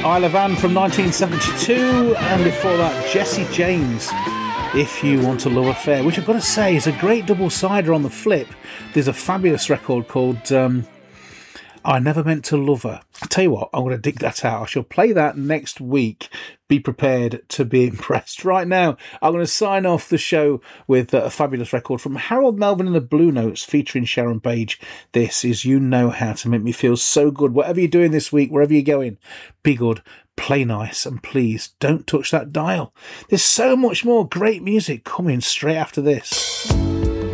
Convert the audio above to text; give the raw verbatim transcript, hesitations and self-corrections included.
Isle of Anne from nineteen seventy-two, and before that, Jesse James, If You Want a Love Affair, which I've got to say is a great double-sider on the flip. There's a fabulous record called um, I Never Meant to Love Her. I'll tell you what, I'm going to dig that out. I shall play that next week. Be prepared to be impressed. Right now, I'm going to sign off the show with a fabulous record from Harold Melvin and the Blue Notes featuring Sharon Page. This is You Know How to Make Me Feel So Good. Whatever you're doing this week, wherever you're going, be good, play nice, and please don't touch that dial. There's so much more great music coming straight after this.